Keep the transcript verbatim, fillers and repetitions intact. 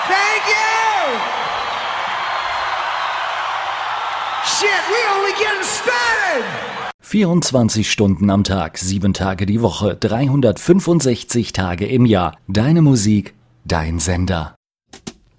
Thank you! Shit, we only getting started! vierundzwanzig Stunden am Tag, sieben Tage die Woche, dreihundertfünfundsechzig Tage im Jahr. Deine Musik, dein Sender.